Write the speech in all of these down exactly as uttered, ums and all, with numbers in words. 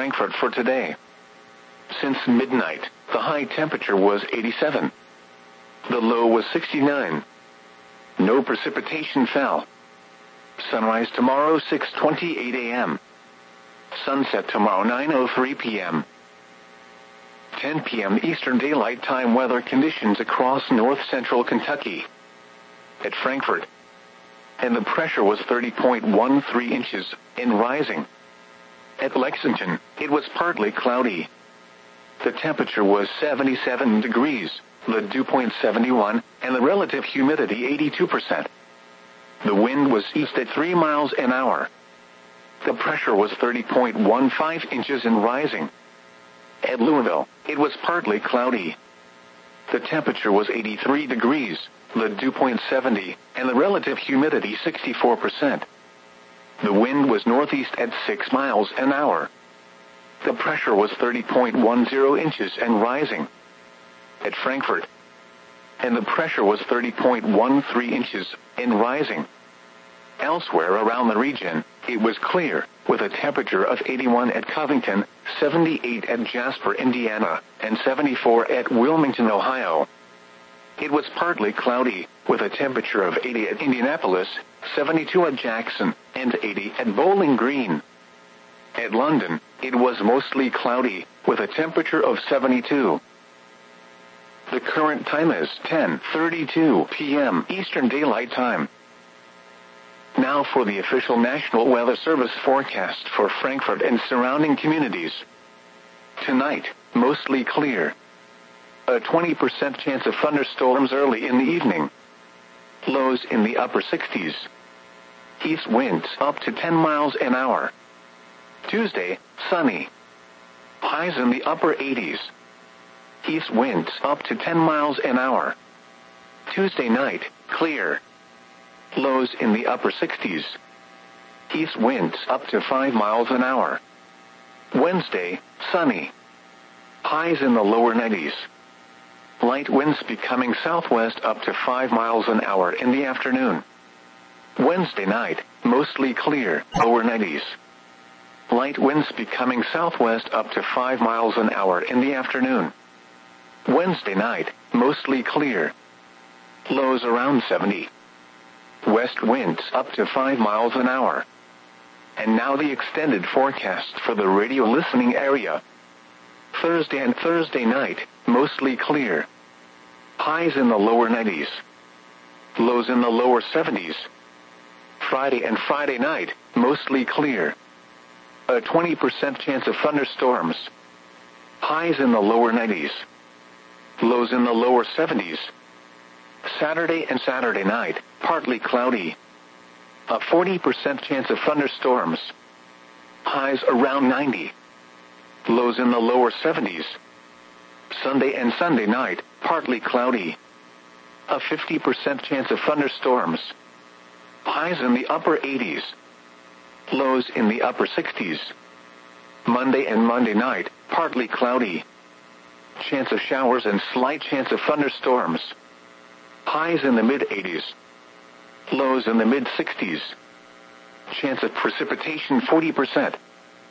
Frankfurt for today. Since midnight, the high temperature was eighty-seven. The low was sixty-nine. No precipitation fell. Sunrise tomorrow six twenty-eight a m Sunset tomorrow nine oh three p m ten p m Eastern Daylight Time weather conditions across north-central Kentucky. At Frankfurt. And the pressure was thirty point one three inches, and rising. At Lexington, it was partly cloudy. The temperature was seventy-seven degrees, the dew point seventy-one, and the relative humidity eighty-two percent. The wind was east at three miles an hour. The pressure was thirty point one five inches and rising. At Louisville, it was partly cloudy. The temperature was eighty-three degrees, the dew point seventy, and the relative humidity sixty-four percent. The wind was northeast at six miles an hour. The pressure was thirty point one zero inches and rising. At Frankfurt. And the pressure was thirty point one three inches and rising. Elsewhere around the region, it was clear, with a temperature of eighty-one at Covington, seventy-eight at Jasper, Indiana, and seventy-four at Wilmington, Ohio. It was partly cloudy, with a temperature of eighty at Indianapolis, seventy-two at Jackson, and eighty at Bowling Green. At London, it was mostly cloudy, with a temperature of seventy-two. The current time is ten thirty-two p m Eastern Daylight Time. Now for the official National Weather Service forecast for Frankfurt and surrounding communities. Tonight, mostly clear. A twenty percent chance of thunderstorms early in the evening. Lows in the upper sixties. East winds up to ten miles an hour. Tuesday, sunny. Highs in the upper eighties. East winds up to ten miles an hour. Tuesday night, clear. Lows in the upper sixties. East winds up to five miles an hour. Wednesday, sunny. Highs in the lower nineties. Light winds becoming southwest up to five miles an hour in the afternoon. Wednesday night, mostly clear, lower nineties. Light winds becoming southwest up to five miles an hour in the afternoon. Wednesday night, mostly clear. Lows around seventy. West winds up to five miles an hour. And now the extended forecast for the radio listening area. Thursday and Thursday night, mostly clear. Highs in the lower nineties. Lows in the lower seventies. Friday and Friday night, mostly clear. A twenty percent chance of thunderstorms. Highs in the lower nineties. Lows in the lower seventies. Saturday and Saturday night, partly cloudy. A forty percent chance of thunderstorms. Highs around ninety. Lows in the lower seventies. Sunday and Sunday night, partly cloudy. A fifty percent chance of thunderstorms. Highs in the upper eighties. Lows in the upper sixties. Monday and Monday night, partly cloudy. Chance of showers and slight chance of thunderstorms. Highs in the mid-eighties. Lows in the mid-sixties. Chance of precipitation forty percent.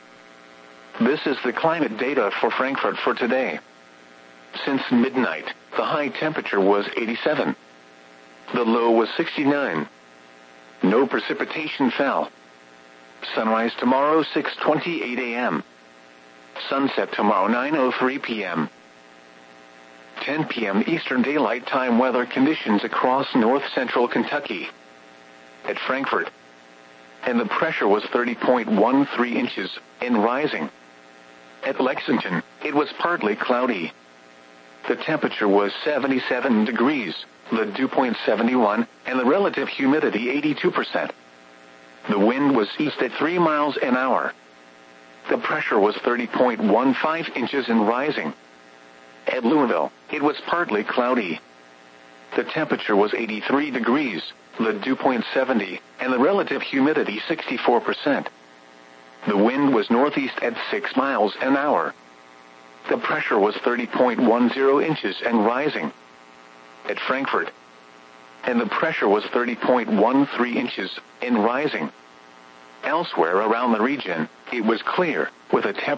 This is the climate data for Frankfurt for today. Since midnight, the high temperature was eighty-seven. The low was sixty-nine. No precipitation fell. Sunrise tomorrow six twenty-eight a m Sunset tomorrow nine oh three p m ten p m Eastern Daylight Time weather conditions across north-central Kentucky. At Frankfurt. And the pressure was thirty point one three inches, and rising. At Lexington, it was partly cloudy. The temperature was seventy-seven degrees, the dew point seventy-one, and the relative humidity eighty-two percent. The wind was east at three miles an hour. The pressure was thirty point one five inches and rising. At Louisville, it was partly cloudy. The temperature was eighty-three degrees, the dew point seventy, and the relative humidity sixty-four percent. The wind was northeast at six miles an hour. The pressure was thirty point one zero inches and rising. At Frankfurt. And the pressure was thirty point one three inches and rising. Elsewhere around the region, it was clear, with a temperature